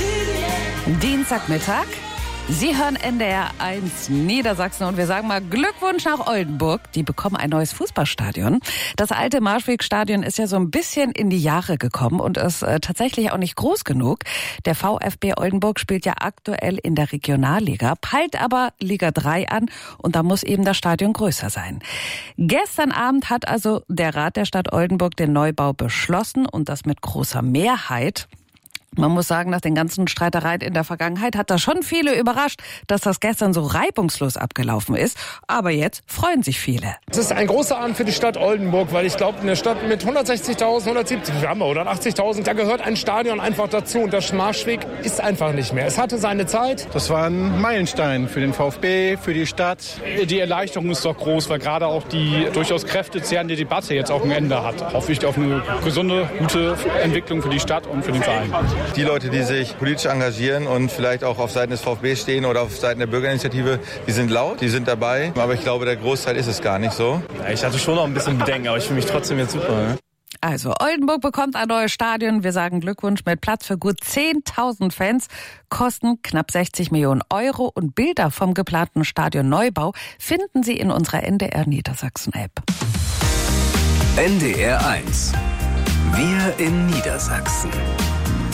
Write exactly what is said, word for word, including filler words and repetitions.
Dienstagmittag. Sie hören N D R eins Niedersachsen und wir sagen mal Glückwunsch nach Oldenburg. Die bekommen ein neues Fußballstadion. Das alte Marschwegstadion ist ja so ein bisschen in die Jahre gekommen und ist äh, tatsächlich auch nicht groß genug. Der VfB Oldenburg spielt ja aktuell in der Regionalliga, peilt aber Liga drei an und da muss eben das Stadion größer sein. Gestern Abend hat also der Rat der Stadt Oldenburg den Neubau beschlossen und das mit großer Mehrheit. Man muss sagen, nach den ganzen Streitereien in der Vergangenheit hat das schon viele überrascht, dass das gestern so reibungslos abgelaufen ist. Aber jetzt freuen sich viele. Es ist ein großer Abend für die Stadt Oldenburg, weil ich glaube, eine Stadt mit hundertsechzigtausend, hundertsiebzig, wir haben wir hundertachtzigtausend, da gehört ein Stadion einfach dazu. Und das Marschweg ist einfach nicht mehr. Es hatte seine Zeit. Das war ein Meilenstein für den VfB, für die Stadt. Die Erleichterung ist doch groß, weil gerade auch die durchaus kräftezehrende Debatte jetzt auch ein Ende hat. Hoffe ich auf eine gesunde, gute Entwicklung für die Stadt und für den Verein. Die Leute, die sich politisch engagieren und vielleicht auch auf Seiten des VfB stehen oder auf Seiten der Bürgerinitiative, die sind laut, die sind dabei. Aber ich glaube, der Großteil ist es gar nicht so. Ja, ich hatte schon noch ein bisschen Bedenken, aber ich fühle mich trotzdem jetzt super. Ne? Also Oldenburg bekommt ein neues Stadion. Wir sagen Glückwunsch mit Platz für gut zehntausend Fans. Kosten knapp sechzig Millionen Euro. Und Bilder vom geplanten Stadionneubau finden Sie in unserer N D R Niedersachsen-App. N D R eins. Wir in Niedersachsen.